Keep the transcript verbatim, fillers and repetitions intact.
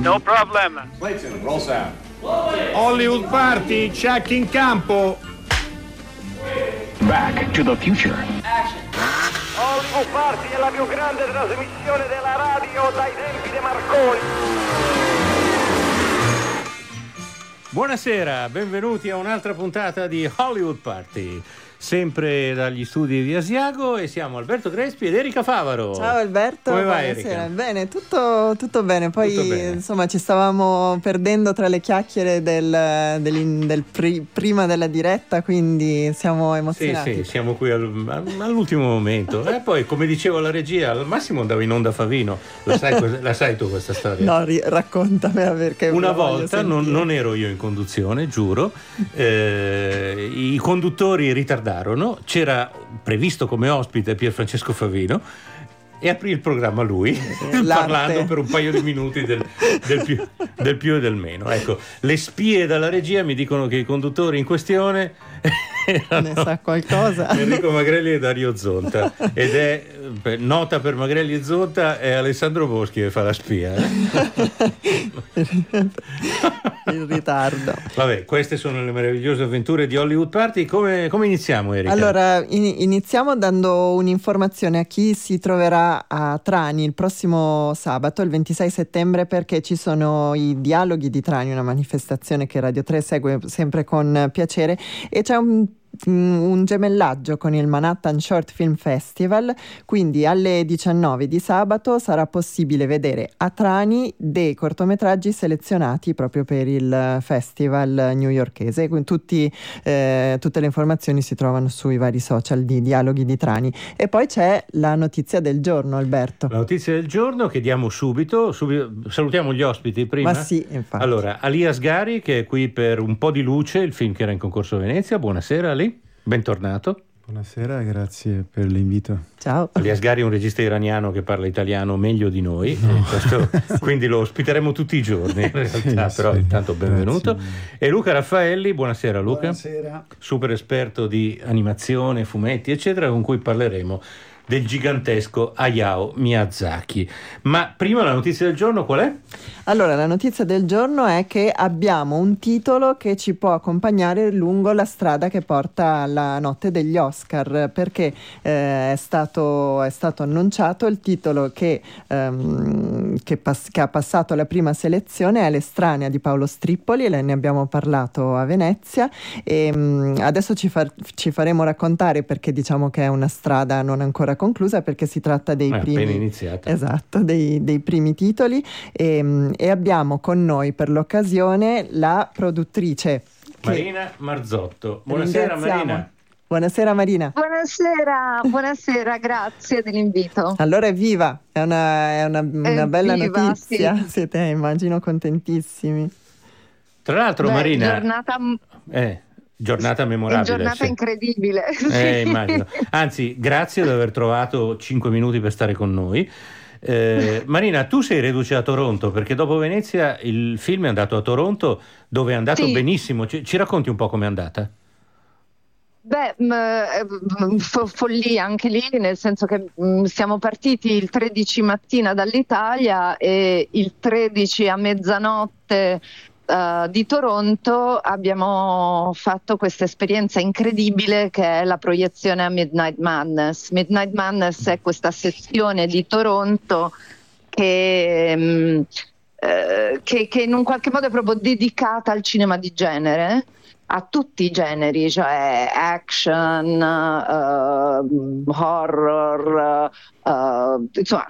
No problem. Clayton, roll sound. Hollywood Party, check in campo. Back to the Future. Hollywood Party è la più grande trasmissione della radio dai tempi di Marconi. Buonasera, benvenuti a un'altra puntata di Hollywood Party, sempre dagli studi di Asiago, e siamo Alberto Crespi ed Erika Favaro. Ciao Alberto, come va, buonasera? Erika? Bene, tutto, tutto bene. Poi Tutto bene. Insomma ci stavamo perdendo tra le chiacchiere del, del, del pri, prima della diretta, quindi siamo emozionati. Sì, sì, siamo qui al, all'ultimo momento. E poi, come dicevo alla regia, al massimo andavo in onda a Favino. La sai, la sai tu questa storia? No, ri- raccontamela perché una la voglio volta non, sentire. non ero io in conduzione, giuro, eh, i conduttori ritardarono, c'era previsto come ospite Pier Francesco Favino e aprì il programma lui parlando per un paio di minuti del, del, più, del più e del meno. Ecco, le spie dalla regia mi dicono che i conduttori in questione erano ne sa qualcosa. Enrico Magrelli e Dario Zonta, ed è per, nota per Magrelli e Zonta è Alessandro Boschi che fa la spia, eh? In ritardo. Vabbè, queste sono le meravigliose avventure di Hollywood Party. Come, come iniziamo, Erika? Allora, in, iniziamo dando un'informazione a chi si troverà a Trani il prossimo sabato, il ventisei settembre, perché ci sono i Dialoghi di Trani, una manifestazione che Radio tre segue sempre con piacere, e c'è un un gemellaggio con il Manhattan Short Film Festival, quindi alle diciannove di sabato sarà possibile vedere a Trani dei cortometraggi selezionati proprio per il festival newyorkese. Quindi tutti, eh, tutte le informazioni si trovano sui vari social di Dialoghi di Trani. E poi c'è la notizia del giorno, Alberto. La notizia del giorno che diamo subito, subito salutiamo gli ospiti prima. Ma sì, infatti. Allora, Ali Asghari, che è qui per Un po' di luce, il film che era in concorso a Venezia. Buonasera Ali. Bentornato. Buonasera, grazie per l'invito. Ciao. Ali Asghari è un regista iraniano che parla italiano meglio di noi, no. Questo, sì. Quindi lo ospiteremo tutti i giorni in realtà, sì, però sì. Intanto benvenuto. Grazie. E Luca Raffaelli, buonasera Luca. Buonasera. Super esperto di animazione, fumetti eccetera, con cui parleremo del gigantesco Hayao Miyazaki. Ma prima la notizia del giorno qual è? Allora, la notizia del giorno è che abbiamo un titolo che ci può accompagnare lungo la strada che porta alla notte degli Oscar, perché eh, è stato, è stato annunciato il titolo che, ehm, che, pass- che ha passato la prima selezione, è L'estranea di Paolo Strippoli, e ne abbiamo parlato a Venezia, e mh, adesso ci, far- ci faremo raccontare perché diciamo che è una strada non ancora conclusa, perché si tratta dei è primi appena iniziata. Esatto, dei, dei primi titoli, e, e abbiamo con noi per l'occasione la produttrice Marina Marzotto. Buonasera Marina. Buonasera Marina. Buonasera, buonasera, grazie dell'invito. Allora evviva, è una, è una, una bella Evviva, notizia, sì. Siete immagino contentissimi. Tra l'altro Beh, Marina giornata... Eh. Giornata memorabile. Giornata sì. incredibile. Eh, immagino. Anzi, grazie di aver trovato cinque minuti per stare con noi. Eh, Marina, tu sei reduce a Toronto, perché dopo Venezia il film è andato a Toronto, dove è andato sì. benissimo. Ci, ci racconti un po' com'è andata? Beh, mh, fo- follia anche lì, nel senso che mh, siamo partiti il tredici mattina dall'Italia e il tredici a mezzanotte Uh, di Toronto abbiamo fatto questa esperienza incredibile che è la proiezione a Midnight Madness. Midnight Madness è questa sezione di Toronto che, um, uh, che, che in un qualche modo è proprio dedicata al cinema di genere, a tutti i generi, cioè action, uh, horror, uh, insomma